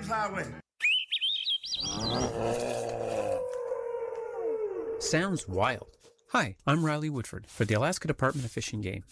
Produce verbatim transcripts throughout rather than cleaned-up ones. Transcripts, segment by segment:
Adams Highway. Sounds wild. Hi, I'm Riley Woodford for the Alaska Department of Fish and Game.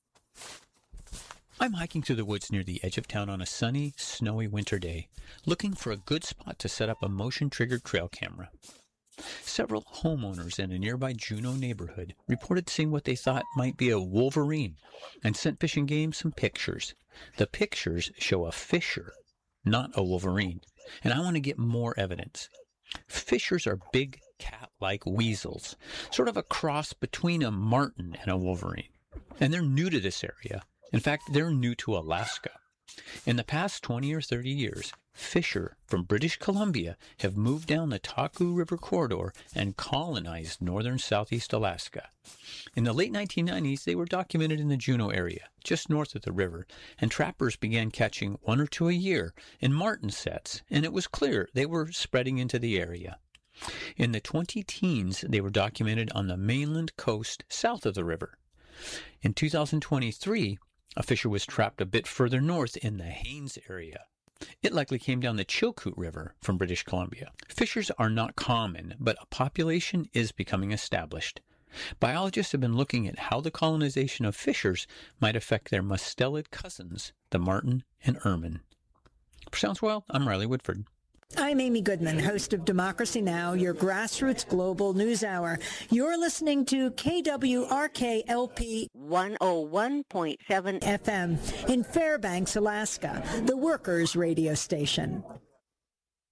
I'm hiking through the woods near the edge of town on a sunny, snowy winter day, looking for a good spot to set up a motion-triggered trail camera. Several homeowners in a nearby Juneau neighborhood reported seeing what they thought might be a wolverine and sent Fish and Game some pictures. The pictures show a fisher, not a wolverine, and I want to get more evidence. Fishers are big cat-like weasels, sort of a cross between a marten and a wolverine. And they're new to this area. In fact, they're new to Alaska. In the past twenty or thirty years, fisher from British Columbia have moved down the Taku River corridor and colonized northern southeast Alaska. In the late nineteen nineties, they were documented in the Juneau area, just north of the river, and trappers began catching one or two a year in marten sets, and it was clear they were spreading into the area. In the twenty teens, they were documented on the mainland coast south of the river. In two thousand twenty-three, a fisher was trapped a bit further north in the Haines area. It likely came down the Chilkoot River from British Columbia. Fishers are not common, but a population is becoming established. Biologists have been looking at how the colonization of fishers might affect their mustelid cousins, the marten and ermine. For Sounds Wild, I'm Riley Woodford. I'm Amy Goodman, host of Democracy Now!, your grassroots global news hour. You're listening to K W R K L P one oh one point seven F M in Fairbanks, Alaska, the workers' radio station.